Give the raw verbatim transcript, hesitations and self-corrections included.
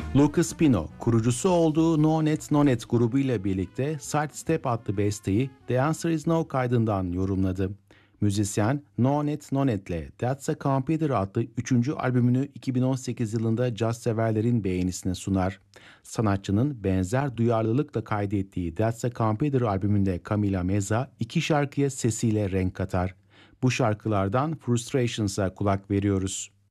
Lucas Pino, kurucusu olduğu No Net No Net grubuyla birlikte Sidestep adlı besteyi The Answer Is No kaydından yorumladı. Müzisyen No Net No Net'le That's a Computer adlı üçüncü albümünü iki bin on sekiz yılında caz severlerin beğenisine sunar. Sanatçının benzer duyarlılıkla kaydettiği That's a Computer albümünde Camila Meza iki şarkıya sesiyle renk katar. Bu şarkılardan Frustrations'a kulak veriyoruz.